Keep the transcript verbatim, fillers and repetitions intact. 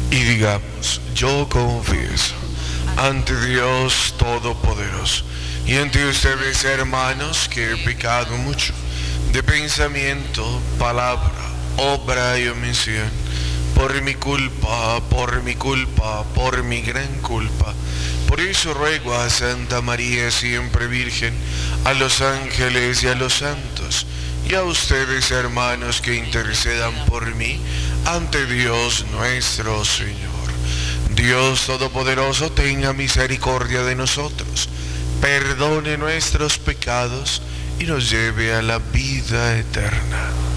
Y digamos, yo confieso ante Dios Todopoderoso y ante ustedes, hermanos, que he pecado mucho de pensamiento, palabra, obra y omisión, por mi culpa, por mi culpa, por mi gran culpa. Por eso ruego a Santa María, siempre Virgen, a los ángeles y a los santos, y a ustedes, hermanos, que intercedan por mí ante Dios nuestro Señor. Dios Todopoderoso, tenga misericordia de nosotros, perdone nuestros pecados y nos lleve a la vida eterna.